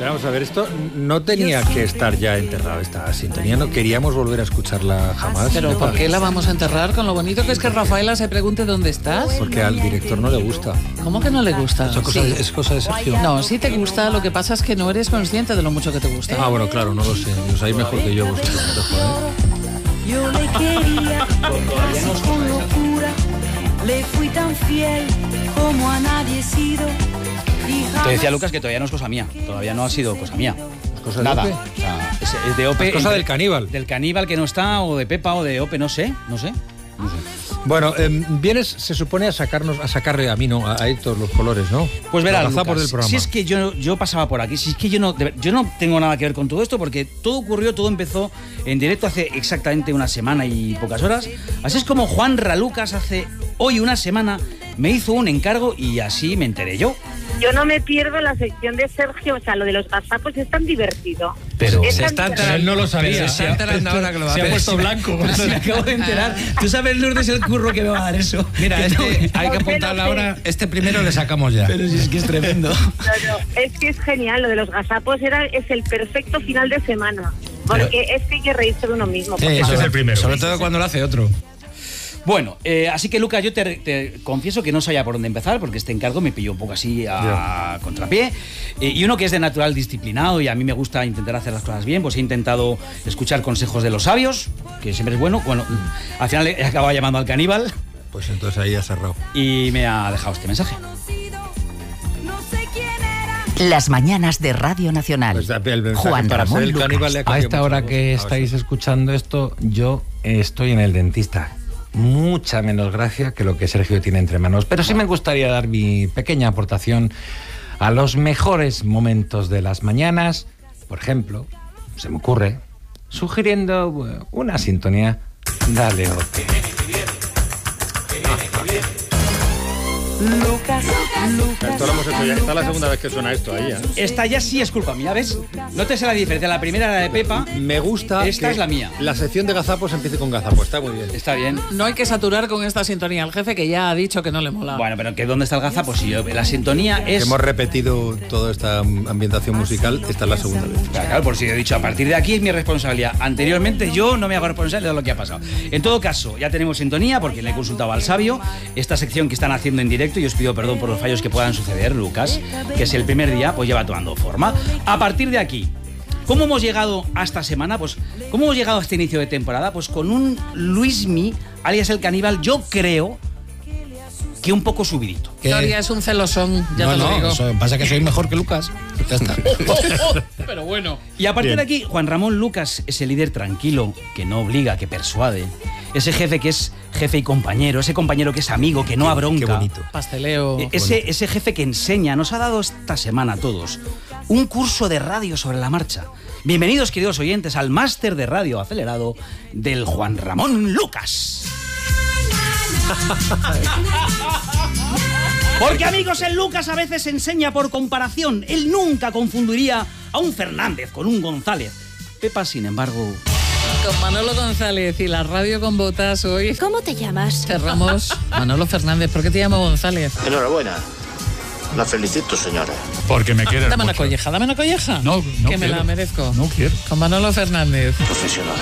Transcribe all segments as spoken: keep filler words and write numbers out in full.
Pero vamos a ver, esto no tenía que estar ya enterrado, esta sintonía, no queríamos volver a escucharla jamás. Pero ¿por qué la vamos a enterrar? Con lo bonito que es que Rafaela se pregunte dónde estás. Porque al director no le gusta. ¿Cómo que no le gusta? Eso cosa Sí. de- es cosa de Sergio. No, sí te gusta, lo que pasa es que no eres consciente de lo mucho que te gusta. Ah, bueno, claro, no lo sé. Lo sabéis mejor que yo vosotros. No te jodas. Yo le quería casi con locura, le fui tan fiel como a nadie he sido. y Te jamás- decía Lucas que todavía no es cosa mía, todavía no ha sido cosa mía. ¿Cosa de Nada. Ope? O sea, es, es de Ope. Es cosa entre- del caníbal. Del caníbal que no está, o de Pepa, o de Ope, no sé, no sé. No sé. Bueno, eh, vienes, se supone, a sacarnos, a sacarle a mí, ¿no? A, a Héctor los colores, ¿no? Pues verás, Los gazapos Lucas, del programa. si es que yo, yo pasaba por aquí, si es que yo no, de ver- yo no tengo nada que ver con todo esto, porque todo ocurrió, todo empezó en directo hace exactamente una semana y pocas horas. Así es como Juan Ralucas hace hoy una semana me hizo un encargo y así me enteré yo. Yo no me pierdo la sección de Sergio, o sea, lo de los gazapos es tan divertido. Pero Es se tan está divertido. enterando, Él no lo sabía. pero se está enterando ahora que lo va a Se ha hacer. puesto blanco. Pero si me acabo de enterar. Tú sabes, Lourdes, el curro que me va a dar eso. Mira, Que este, no- hay que Lo sé, apuntarlo lo sé. ahora. Este primero le sacamos ya. Pero si es que es tremendo. No, no, es que es genial, lo de los gazapos era, es el perfecto final de semana. Porque es que hay que reírse de uno mismo. Sí, por eso favor. es el primero. Sobre todo cuando lo hace otro. Bueno, eh, así que Lucas, yo te, te confieso que no sabía por dónde empezar, porque este encargo me pilló un poco así a contrapié. Eh, y uno que es de natural disciplinado y a mí me gusta intentar hacer las cosas bien, pues he intentado escuchar consejos de los sabios, que siempre es bueno. Bueno, al final he acabado llamando al caníbal Pues entonces ahí ha cerrado. y me ha dejado este mensaje. No sé quién era. Las mañanas de Radio Nacional. Pues, el mensaje Juan para ser Ramón el caníbal le ha A cambiado esta mucho hora la que voz. estáis escuchando esto, yo estoy en el dentista. Mucha menos gracia que lo que Sergio tiene entre manos. Pero sí me gustaría dar mi pequeña aportación a los mejores momentos de las mañanas. Por ejemplo, se me ocurre, sugiriendo bueno, una sintonía. Dale, Ope. Lucas, Lucas. Esto lo hemos hecho ya. Esta es la segunda vez que suena esto ahí, ¿eh? Esta ya sí es culpa mía, ¿ves? Nótese la diferencia. La primera era de Pepa. Me gusta. Esta que es la mía. La sección de gazapos empiece con gazapos. Está muy bien. Está bien. No hay que saturar con esta sintonía al jefe que ya ha dicho que no le mola. Bueno, pero que ¿dónde está el gazapo? Si yo, la sintonía es... Hemos repetido toda esta ambientación musical. Esta es la segunda vez. Claro, claro, por si he dicho, a partir de aquí es mi responsabilidad. Anteriormente yo no me hago responsable de lo que ha pasado. En todo caso, ya tenemos sintonía porque le he consultado al sabio. Esta sección que están haciendo en directo, y os pido perdón por los fallos que puedan suceder, Lucas, que es el primer día, pues lleva tomando forma. A partir de aquí, ¿cómo hemos llegado a esta semana? Pues, ¿cómo hemos llegado a este inicio de temporada? Pues con un Luismi, alias el caníbal, yo creo que un poco subidito. Gloria es un celosón, ya no, te lo no, digo. eso pasa que soy mejor que Lucas. Ya está. Pero bueno. Y a partir Bien. de aquí, Juan Ramón Lucas, ese líder tranquilo, que no obliga, que persuade. Ese jefe que es jefe y compañero, ese compañero que es amigo, que no abronca. Qué bonito. Pasteleo. E- Ese, ese jefe que enseña, nos ha dado esta semana a todos un curso de radio sobre la marcha. Bienvenidos, queridos oyentes, al máster de radio acelerado del Juan Ramón Lucas. Porque, amigos, el Lucas a veces enseña por comparación. Él nunca confundiría a un Fernández con un González. Pepa, sin embargo... Con Manolo González y la radio con botas hoy ¿Cómo te llamas? cerramos. Manolo Fernández, ¿por qué te llamo González? Enhorabuena. La felicito, señora. Porque me quieres Dame una mucho. colleja, dame una colleja. No, no Que me quiero. la merezco. No quiero. Con Manolo Fernández. Profesional.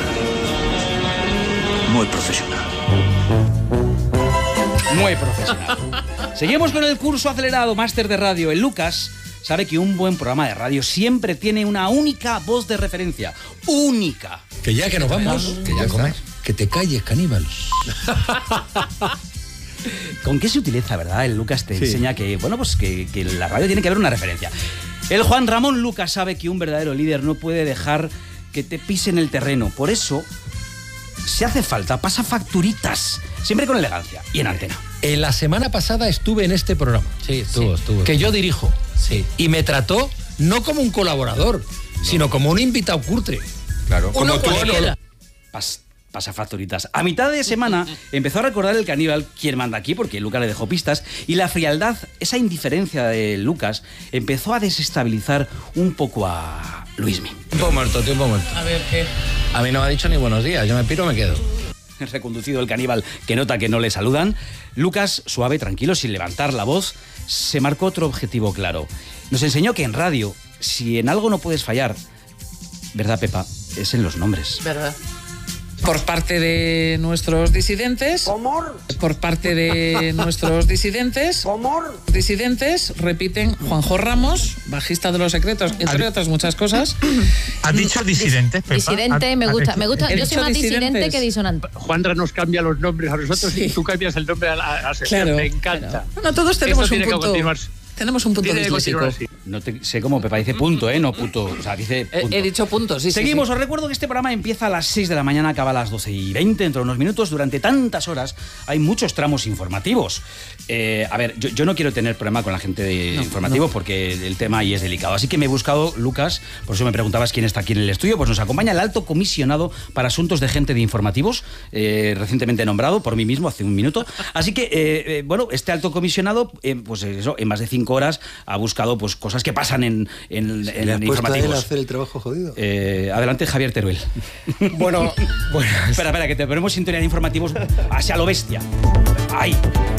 Muy profesional. Muy profesional. Seguimos con el curso acelerado máster de radio. El Lucas sabe que un buen programa de radio siempre tiene una única voz de referencia. Única. Que ya que nos vamos. Que ya comer. Que te calles, caníbal. ¿Con qué se utiliza, verdad? El Lucas te Sí. enseña que, bueno, pues que, que en la radio tiene que haber una referencia. El Juan Ramón Lucas sabe que un verdadero líder no puede dejar que te pisen el terreno. Por eso, si hace falta, pasa facturitas. Siempre con elegancia y en antena. Eh, la semana pasada estuve en este programa. Sí, estuvo, estuvo. Que yo dirijo. Sí. Y me trató no como un colaborador, sino como un invitado cutre. Claro. Uno Como tú. cualquiera. Pas- pasa facturitas. A mitad de semana empezó a recordar el caníbal quién manda aquí, porque Lucas le dejó pistas, y la frialdad, esa indiferencia de Lucas, empezó a desestabilizar un poco a Luismi. Tiempo muerto, tiempo muerto. A ver, ¿qué? A mí no me ha dicho ni buenos días. Yo me piro o me quedo. Reconducido el caníbal que nota que no le saludan, Lucas, suave, tranquilo, sin levantar la voz, se marcó otro objetivo claro. Nos enseñó que en radio si en algo no puedes fallar, ¿verdad, Pepa? Es en los nombres. ¿Verdad? Por parte de nuestros disidentes, ¿Cómo? por parte de nuestros disidentes, ¿Cómo? disidentes repiten Juanjo Ramos, bajista de Los Secretos, entre otras muchas cosas. ¿Has dicho disidentes, Pepa? Disidente, me gusta, me gusta. He Yo soy dicho más disidente disidentes. que disonante. Juanra nos cambia los nombres a nosotros Sí. y tú cambias el nombre a la, a la sección. Claro, Me encanta. claro. Bueno, todos tenemos Esto un tiene que punto. continuar. Tenemos un punto Tiene que disléxico. continuar así. No te, sé cómo Pepa dice punto, ¿eh? No puto. O sea, dice He, punto. he dicho puntos, sí, sí, Seguimos, sí. os recuerdo que este programa empieza a las seis de la mañana, acaba a las doce y veinte, dentro de unos minutos. Durante tantas horas hay muchos tramos informativos. Eh, a ver, yo, yo no quiero tener problema con la gente de No, informativo no. porque el tema ahí es delicado. Así que me he buscado, Lucas, por eso me preguntabas quién está aquí en el estudio, pues nos acompaña el alto comisionado para asuntos de gente de informativos, eh, recientemente nombrado por mí mismo hace un minuto. Así que, eh, eh, bueno, este alto comisionado, eh, pues eso, en más de cinco horas ha buscado pues cosas que pasan en, en, en ¿Le has puesto a él informativos. a hacer el trabajo jodido? Eh, adelante, Javier Teruel. Bueno, bueno. Espera, espera, que te ponemos sintonía de informativos hacia lo bestia. ¡Ay!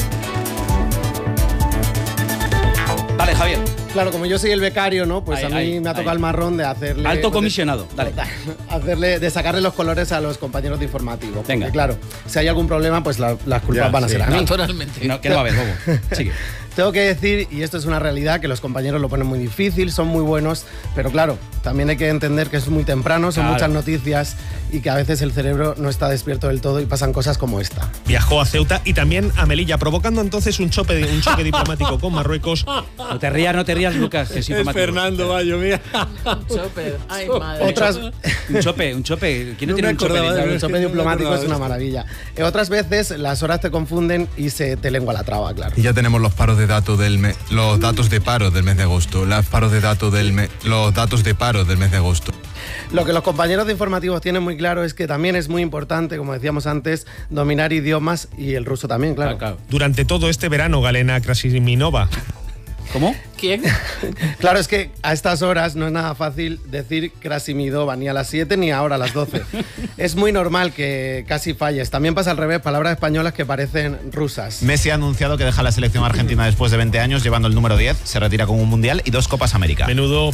Dale, Javier. Claro, como yo soy el becario, ¿no? Pues Ahí, a mí ahí, me ha tocado ahí. el marrón de hacerle... Alto pues, comisionado, dale. hacerle, de sacarle los colores a los compañeros de informativo. Porque, Venga. claro, si hay algún problema, pues la- las culpas Ya, van a sí. ser a mí. Naturalmente. No, que no va a haber, bobo. Sigue. Tengo que decir, y esto es una realidad, que los compañeros lo ponen muy difícil, son muy buenos, pero claro, también hay que entender que es muy temprano, son Claro. muchas noticias y que a veces el cerebro no está despierto del todo y pasan cosas como esta. Viajó a Ceuta y también a Melilla, provocando entonces un choque, un choque diplomático con Marruecos. No te rías, no te rías, Lucas, que es informativo. Bayo, mía. Chopper. Ay, madre. Otras, Un chope, un chope. ¿Quién no, No tiene me un chope? acordaba de el Es chope que no me diplomático acordaba es de una esto. maravilla. Eh, otras veces las horas te confunden y se te lengua la traba, claro. Y ya tenemos los paros de datos del mes, los datos de paro del mes de agosto, los paros de datos del me- los datos de paro del mes de agosto. Lo que los compañeros de informativos tienen muy claro es que también es muy importante, como decíamos antes, dominar idiomas y el ruso también, claro. Ah, claro. Durante todo este verano, Galena Krasiminova. ¿Cómo? ¿Quién? Claro, es que a estas horas no es nada fácil decir Krasimidova ni a las siete ni ahora a las doce. Es muy normal que casi falles. También pasa al revés, palabras españolas que parecen rusas. Messi ha anunciado que deja la selección argentina después de veinte años, llevando el número diez, se retira con un Mundial y dos Copas América. Menudo.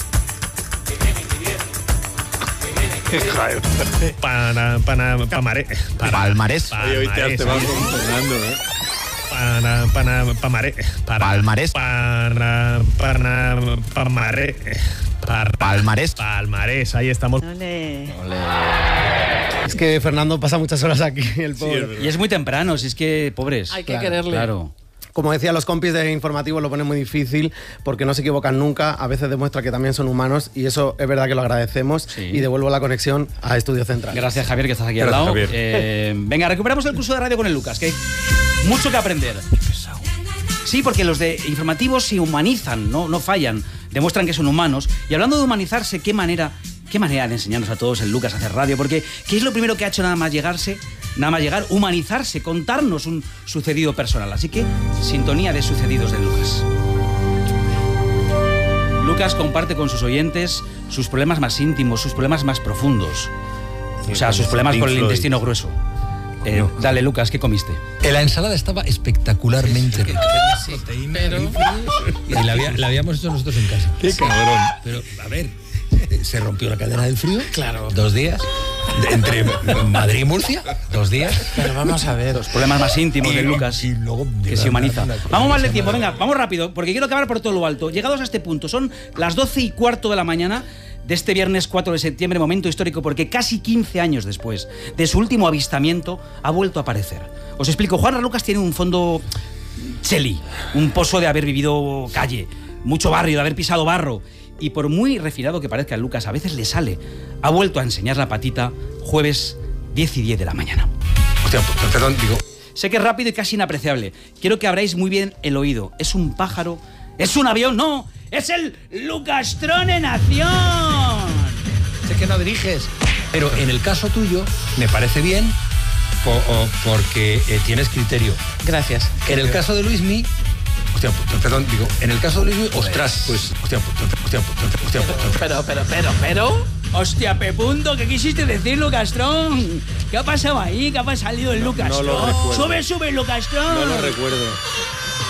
Para, para, pamare, para, Palmarés. Oye, hoy te has Palmarés, te vas oye. con Fernando, ¿eh? Para, para, pamare, para, Palmarés. Para, para, pamare, para, Palmarés. Palmarés, ahí estamos. Es que Fernando pasa muchas horas aquí, el pobre. Y es muy temprano, si es que, pobres. Hay que Claro, quererle. Claro. Como decía, los compis de informativo lo ponen muy difícil porque no se equivocan nunca, a veces demuestra que también son humanos y eso es verdad que lo agradecemos Sí. y devuelvo la conexión a Estudio Central. Gracias, Javier, que estás aquí Gracias, al lado. Javier. Eh, venga, recuperamos el curso de radio con el Lucas, que hay mucho que aprender. Sí, porque los de informativos se humanizan, no, no fallan, demuestran que son humanos. Y hablando de humanizarse, ¿qué manera, qué manera de enseñarnos a todos el Lucas a hacer radio? Porque ¿qué es lo primero que ha hecho nada más llegarse? Nada más llegar, humanizarse, contarnos un sucedido personal. Así que, sintonía de sucedidos de Lucas. Lucas comparte con sus oyentes sus problemas más íntimos, sus problemas más profundos. O sea, sus problemas Pink con el Floyd. intestino grueso. Eh, No. Dale, Lucas, ¿qué comiste? La ensalada estaba espectacularmente rica. Sí, pero... Y la, había- la habíamos hecho nosotros en casa. Qué cabrón. Pero, a ver, eh, se rompió la cadena del frío. Claro. Dos días. De- entre Madrid y Murcia, dos días. Pero vamos a ver. Los problemas más íntimos de Lucas, y luego que se humaniza. Vamos más de tiempo, venga, vamos rápido, porque quiero acabar por todo lo alto. Llegados a este punto, son las doce y cuarto de la mañana de este viernes cuatro de septiembre, momento histórico, porque casi quince años después de su último avistamiento, ha vuelto a aparecer. Os explico, Juanra Lucas tiene un fondo cheli, un pozo de haber vivido calle, mucho barrio, de haber pisado barro. Y por muy refinado que parezca el Lucas, a veces le sale. Ha vuelto a enseñar la patita jueves diez y diez de la mañana. Hostia, p- perdón, digo, Sé que es rápido y casi inapreciable. Quiero que abráis muy bien el oído. ¿Es un pájaro? ¿Es un avión? ¡No! ¡Es el Lucastron en acción! Sé que no diriges. Pero en el caso tuyo, me parece bien po- o- porque eh, tienes criterio. Gracias. En el caso de Luismi, hostia, p- perdón, digo, en el caso de Luismi, ostras, pues, hostia, p- hostia, p- hostia, p- Pero, pero, pero, pero... Hostia, Pepunto, ¿qué quisiste decir, Lucastron? ¿Qué ha pasado ahí? ¿Qué ha salido el Lucastron? no lo recuerdo. Sube, sube, Lucastron. no lo recuerdo.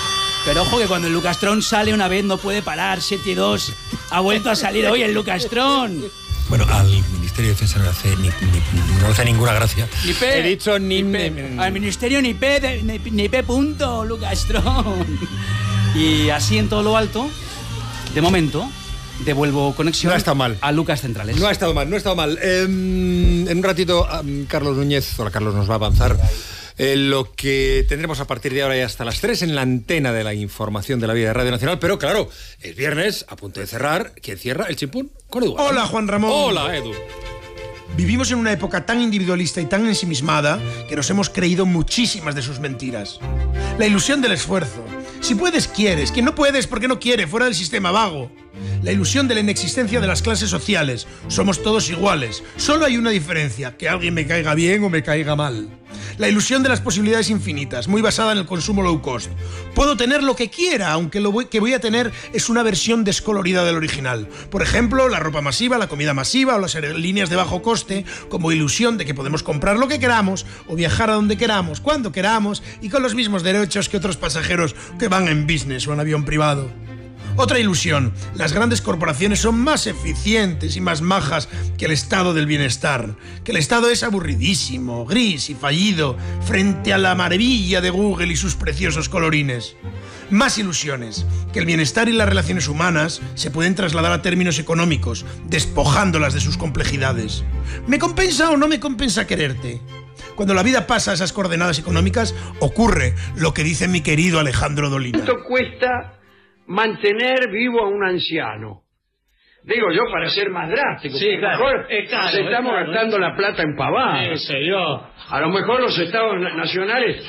Pero ojo que cuando el Lucastrón sale una vez no puede parar, siete y dos. Ha vuelto a salir hoy el Lucastrón. Bueno, al Ministerio de Defensa no le hace, ni, ni- no le hace ninguna gracia. Ni P. He dicho ni... Ni P. Al Ministerio ni P, de- ni, ni P punto, Lucastrón. Y así en todo lo alto, de momento, devuelvo conexión No ha estado mal. a Lucas Centrales. No ha estado mal, no ha estado mal. Eh, en un ratito, um, Carlos Núñez, hola Carlos, nos va a avanzar eh, lo que tendremos a partir de ahora y hasta las tres en la antena de la información de la vida de Radio Nacional. Pero claro, es viernes, a punto de cerrar. ¿Quién cierra? El chimpún con Edu. Hola, Juan Ramón. Hola, Edu. Vivimos en una época tan individualista y tan ensimismada que nos hemos creído muchísimas de sus mentiras. La ilusión del esfuerzo. Si puedes, quieres. Quien no puedes, porque no quiere, fuera del sistema vago. La ilusión de la inexistencia de las clases sociales. Somos todos iguales. Solo hay una diferencia, que alguien me caiga bien o me caiga mal. La ilusión de las posibilidades infinitas, muy basada en el consumo low cost. Puedo tener lo que quiera, aunque lo voy- que voy a tener es una versión descolorida del original. Por ejemplo, la ropa masiva, la comida masiva o las aerolíneas de bajo coste, como ilusión de que podemos comprar lo que queramos o viajar a donde queramos, cuando queramos y con los mismos derechos que otros pasajeros que van en business o en avión privado. Otra ilusión, las grandes corporaciones son más eficientes y más majas que el estado del bienestar, que el estado es aburridísimo, gris y fallido frente a la maravilla de Google y sus preciosos colorines. Más ilusiones, que el bienestar y las relaciones humanas se pueden trasladar a términos económicos, despojándolas de sus complejidades. ¿Me compensa o no me compensa quererte? Cuando la vida pasa a esas coordenadas económicas, ocurre lo que dice mi querido Alejandro Dolina. ¿Cuánto cuesta mantener vivo a un anciano? Digo yo, para ser más drástico. Sí, porque claro. mejor Es caro, nos estamos es caro, gastando ¿eh? la plata en pavadas. Sí, señor. A lo mejor los estados na- nacionales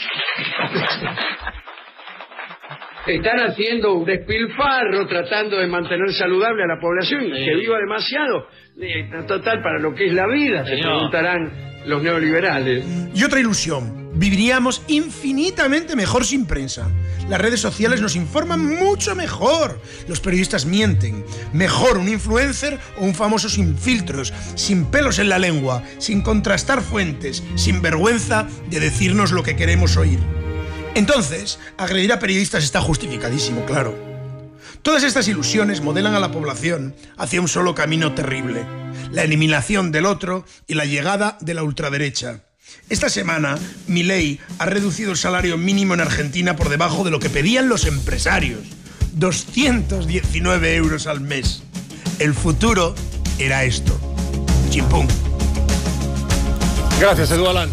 están haciendo un despilfarro tratando de mantener saludable a la población y Sí. que viva demasiado. Eh, Total, para lo que es la vida, se Señor. preguntarán los neoliberales. Y otra ilusión, viviríamos infinitamente mejor sin prensa. Las redes sociales nos informan mucho mejor. Los periodistas mienten. Mejor un influencer o un famoso sin filtros, sin pelos en la lengua, sin contrastar fuentes, sin vergüenza de decirnos lo que queremos oír. Entonces, agredir a periodistas está justificadísimo, claro. Todas estas ilusiones modelan a la población hacia un solo camino terrible: la eliminación del otro y la llegada de la ultraderecha. Esta semana, Milei ha reducido el salario mínimo en Argentina por debajo de lo que pedían los empresarios: doscientos diecinueve euros al mes. El futuro era esto. Chimpún. Gracias, Edu Alán.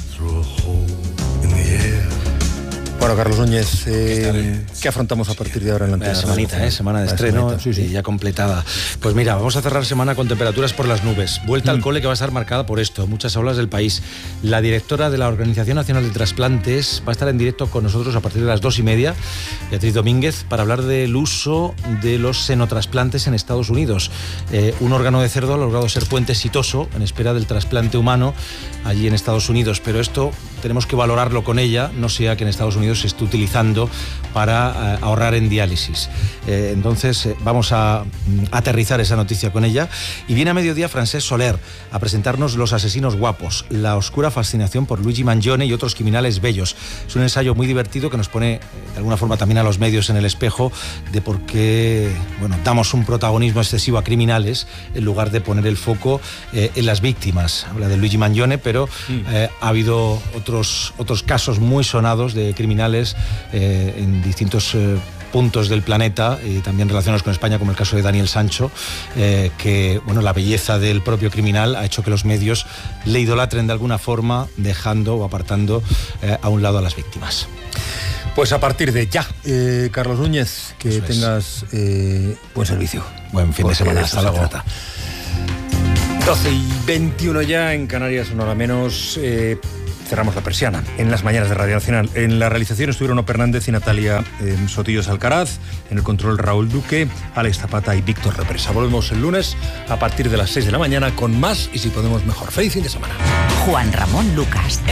Bueno, Carlos Núñez, eh, ¿qué afrontamos a partir de ahora en la antena? La semanita, ¿eh? Semana de La estreno, semanita, sí, sí. y ya completada. Pues mira, vamos a cerrar semana con temperaturas por las nubes. Vuelta Mm. al cole que va a estar marcada por esto, muchas aulas del país. La directora de la Organización Nacional de Trasplantes va a estar en directo con nosotros a partir de las dos y media, Beatriz Domínguez, para hablar del uso de los senotrasplantes en Estados Unidos. Eh, un órgano de cerdo ha logrado ser puente exitoso en espera del trasplante humano allí en Estados Unidos, pero esto tenemos que valorarlo con ella, no sea que en Estados Unidos se esté utilizando para eh, ahorrar en diálisis. Eh, entonces eh, vamos a mm, aterrizar esa noticia con ella. Y viene a mediodía Francesc Soler a presentarnos Los asesinos guapos, la oscura fascinación por Luigi Mangione y otros criminales bellos. Es un ensayo muy divertido que nos pone eh, de alguna forma también a los medios en el espejo de por qué, bueno, damos un protagonismo excesivo a criminales en lugar de poner el foco eh, en las víctimas. Habla de Luigi Mangione, pero eh, ha habido otros, otros casos muy sonados de criminales eh, en distintos eh, puntos del planeta y también relacionados con España, como el caso de Daniel Sancho, eh, que bueno, la belleza del propio criminal ha hecho que los medios le idolatren de alguna forma, dejando o apartando eh, a un lado a las víctimas. Pues a partir de ya, eh, Carlos Núñez, que Eso es. tengas eh, buen servicio. Buen fin de Porque semana, de hasta eso se luego. trata. doce y veintiuno ya en Canarias, una hora menos. Eh, cerramos la persiana en las mañanas de Radio Nacional. En la realización estuvieron Ono Fernández y Natalia eh, Sotillos Alcaraz. En el control Raúl Duque, Alex Zapata y Víctor Represa. Volvemos el lunes a partir de las seis de la mañana con más y si podemos mejor. Feliz fin de semana. Juan Ramón Lucas.